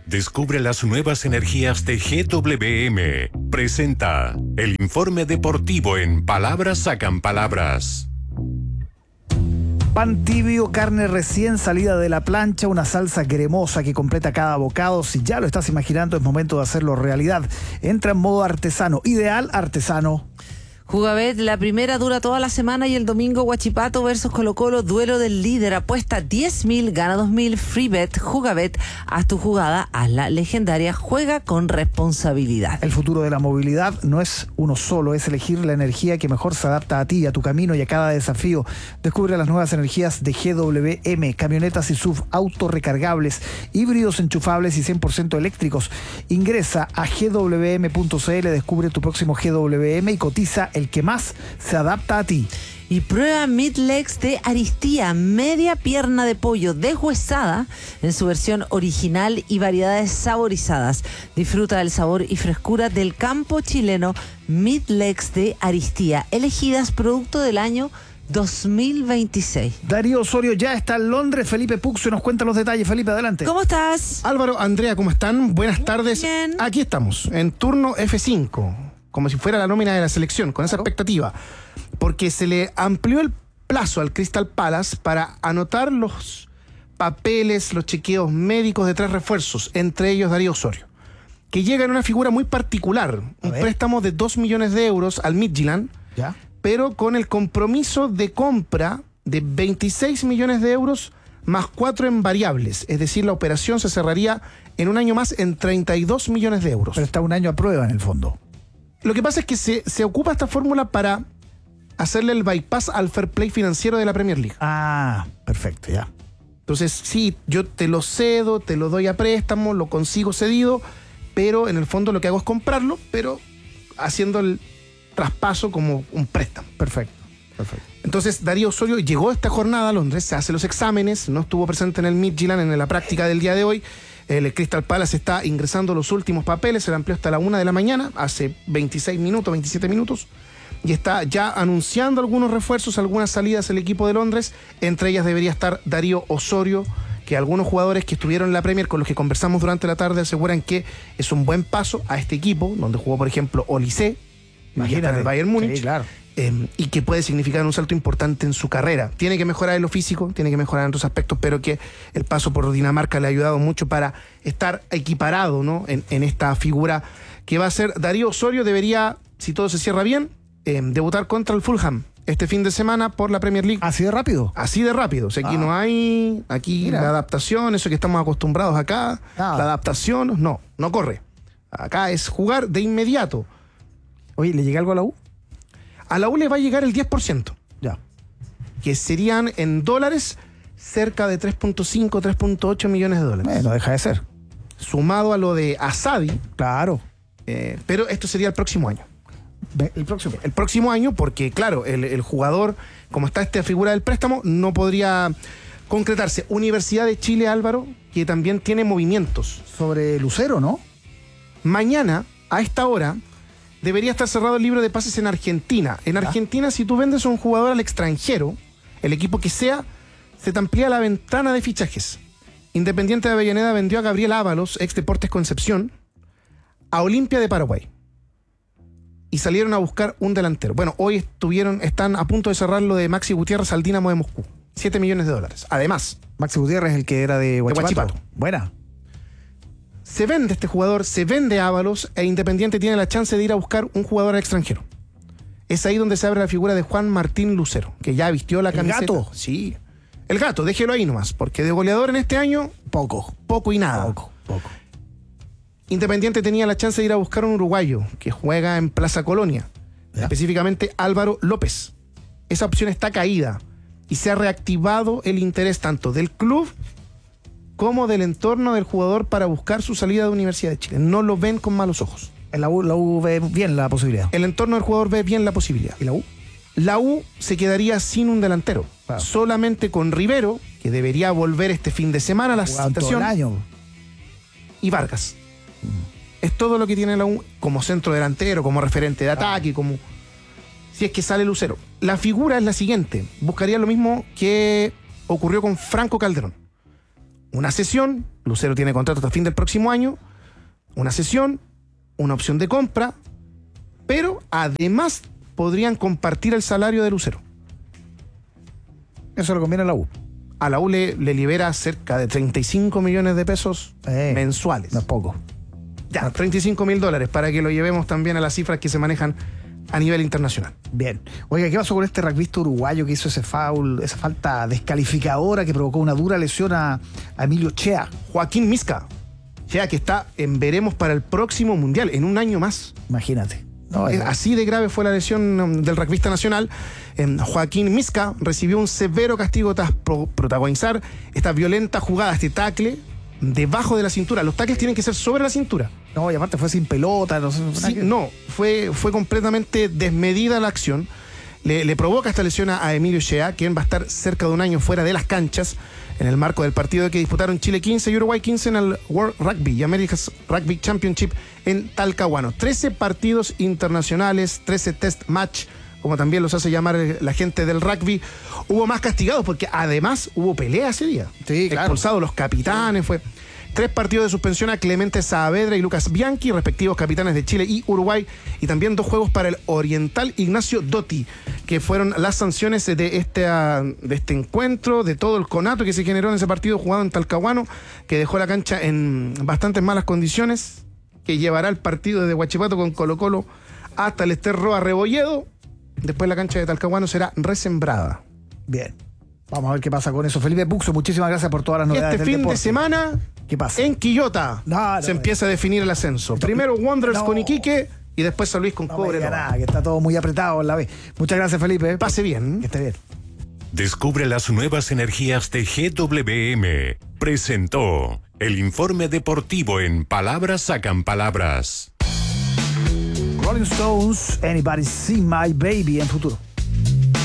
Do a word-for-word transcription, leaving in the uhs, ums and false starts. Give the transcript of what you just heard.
Descubre las nuevas energías de G W M. Presenta el informe deportivo en Palabras Sacan Palabras. Pan tibio, carne recién salida de la plancha, una salsa cremosa que completa cada bocado. Si ya lo estás imaginando, es momento de hacerlo realidad. Entra en modo artesano, ideal artesano. Jugabet, la primera dura toda la semana y el domingo Huachipato versus Colo Colo, duelo del líder, apuesta diez mil, gana dos mil, free bet, Jugabet, haz tu jugada, hazla legendaria, juega con responsabilidad. El futuro de la movilidad no es uno solo, es elegir la energía que mejor se adapta a ti, a tu camino y a cada desafío. Descubre las nuevas energías de G W M, camionetas y S U V autorrecargables, híbridos enchufables y cien por ciento eléctricos. Ingresa a G W M punto C L, descubre tu próximo G W M y cotiza el que más se adapta a ti. Y prueba Meatlegs de Aristía, media pierna de pollo deshuesada en su versión original y variedades saborizadas. Disfruta del sabor y frescura del campo chileno. Meatlegs de Aristía, elegidas producto del año dos mil veintiséis. Darío Osorio ya está en Londres. Felipe Puxio nos cuenta los detalles. Felipe, adelante. ¿Cómo estás? Álvaro, Andrea, ¿cómo están? Buenas tardes. Bien. Aquí estamos, en turno F cinco, como si fuera la nómina de la selección, con esa expectativa, porque se le amplió el plazo al Crystal Palace para anotar los papeles, los chequeos médicos de tres refuerzos, entre ellos Darío Osorio, que llega en una figura muy particular, un préstamo de dos millones de euros al Midtjylland, ¿Ya? pero con el compromiso de compra de veintiséis millones de euros más cuatro en variables, es decir, la operación se cerraría en un año más en treinta y dos millones de euros. Pero está un año a prueba en el fondo. Lo que pasa es que se, se ocupa esta fórmula para hacerle el bypass al fair play financiero de la Premier League. Ah, perfecto, ya. Entonces, sí, yo te lo cedo, te lo doy a préstamo, lo consigo cedido, pero en el fondo lo que hago es comprarlo, pero haciendo el traspaso como un préstamo. Perfecto, perfecto. Entonces, Darío Osorio llegó a esta jornada a Londres, se hace los exámenes, no estuvo presente en el Midtjylland en la práctica del día de hoy. El Crystal Palace está ingresando los últimos papeles, se le amplió hasta la una de la mañana, hace veintiséis minutos, veintisiete minutos, y está ya anunciando algunos refuerzos, algunas salidas el equipo de Londres. Entre ellas debería estar Darío Osorio, que algunos jugadores que estuvieron en la Premier con los que conversamos durante la tarde aseguran que es un buen paso a este equipo, donde jugó, por ejemplo, Olise, imagínate, en el Bayern Múnich. Sí, claro. Eh, y que puede significar un salto importante en su carrera. Tiene que mejorar en lo físico, tiene que mejorar en otros aspectos, pero que el paso por Dinamarca le ha ayudado mucho para estar equiparado, ¿no? en, en esta figura que va a ser Darío Osorio. Debería, si todo se cierra bien, eh, debutar contra el Fulham este fin de semana por la Premier League. ¿Así de rápido? Así de rápido. O sea, aquí ah. no hay aquí Mira. la adaptación, eso que estamos acostumbrados acá, Nada. la adaptación, no, no corre. Acá es jugar de inmediato. Oye, ¿le llega algo a la U? A la U le va a llegar el diez por ciento. Ya. Que serían en dólares cerca de tres punto cinco, tres punto ocho millones de dólares. Eh, no deja de ser. Sumado a lo de Asadi. Claro. Eh, pero esto sería el próximo año. El próximo. El próximo año, porque claro, el, el jugador, como está esta figura del préstamo, no podría concretarse. Universidad de Chile, Álvaro, que también tiene movimientos. Sobre Lucero, ¿no? Mañana, a esta hora, debería estar cerrado el libro de pases en Argentina. En Argentina, si tú vendes a un jugador al extranjero, el equipo que sea, se te amplía la ventana de fichajes. Independiente de Avellaneda vendió a Gabriel Ábalos, ex Deportes Concepción, a Olimpia de Paraguay. Y salieron a buscar un delantero. Bueno, hoy estuvieron, están a punto de cerrar lo de Maxi Gutiérrez al Dinamo de Moscú. siete millones de dólares. Además, Maxi Gutiérrez, el que era de Huachipato. De Huachipato. Buena. Se vende este jugador, se vende Ábalos, e Independiente tiene la chance de ir a buscar un jugador al extranjero. Es ahí donde se abre la figura de Juan Martín Lucero, que ya vistió la camiseta. ¿El gato? Sí. El gato, déjelo ahí nomás, porque de goleador en este año, poco. Poco y nada. Poco, poco. Independiente tenía la chance de ir a buscar un uruguayo que juega en Plaza Colonia, ¿Ya? específicamente Álvaro López. Esa opción está caída y se ha reactivado el interés tanto del club como del entorno del jugador para buscar su salida de Universidad de Chile. No lo ven con malos ojos. La U, la U ve bien la posibilidad. El entorno del jugador ve bien la posibilidad. ¿Y la U? La U se quedaría sin un delantero. Claro. Solamente con Rivero, que debería volver este fin de semana a la citación. Y Vargas. Mm. Es todo lo que tiene la U como centro delantero, como referente de ataque, como si es que sale Lucero. La figura es la siguiente. Buscaría lo mismo que ocurrió con Franco Calderón. una cesión, Lucero tiene contrato hasta fin del próximo año, una cesión, una opción de compra, pero además podrían compartir el salario de Lucero. Eso le conviene a la U. A la U le, le libera cerca de treinta y cinco millones de pesos Eh, mensuales. No es poco. Ya, treinta y cinco mil dólares para que lo llevemos también a las cifras que se manejan a nivel internacional. Bien. Oiga, ¿qué pasó con este rugbyista uruguayo que hizo ese foul, esa falta descalificadora que provocó una dura lesión a, a Emilio Chea? Joaquín Misca, Chea, que está en veremos para el próximo mundial, en un año más. Imagínate. No, Eh, es- Así de grave fue la lesión um, del rugbyista nacional. Eh, Joaquín Misca recibió un severo castigo tras pro- protagonizar esta violenta jugada, este tackle debajo de la cintura. Los tackles tienen que ser sobre la cintura. no, y aparte fue sin pelota. No, sé, Sí, no, fue, fue completamente desmedida la acción. Le, le provoca esta lesión a, a Emilio Chea, quien va a estar cerca de un año fuera de las canchas en el marco del partido que disputaron Chile quince y Uruguay quince en el World Rugby y America's Rugby Championship en Talcahuano. trece partidos internacionales, trece test match, como también los hace llamar la gente del rugby. Hubo más castigados porque además hubo pelea ese día. Sí, claro. Expulsados los capitanes, fue... Tres partidos de suspensión a Clemente Saavedra y Lucas Bianchi, respectivos capitanes de Chile y Uruguay, y también dos juegos para el Oriental Ignacio Dotti, que fueron las sanciones de este, ah, de este encuentro, de todo el conato que se generó en ese partido jugado en Talcahuano, que dejó la cancha en bastantes malas condiciones, que llevará el partido desde Huachipato con Colo Colo hasta el Ester Roa Rebolledo. Después la cancha de Talcahuano será resembrada. Bien. Vamos a ver qué pasa con eso. Felipe Puxo, muchísimas gracias por todas las Y novedades este del fin de deporte. semana... ¿Qué pasa? En Quillota No, no, se no. empieza a definir el ascenso. Primero Wanderers No. con Iquique y después San Luis con No me diga Cobreloa. nada, que está todo muy apretado en la vez. Muchas gracias, Felipe. Pase bien. Que esté bien. Descubre las nuevas energías de G W M. Presentó el informe deportivo en Palabras Sacan Palabras. Rolling Stones, Anybody See My Baby en futuro.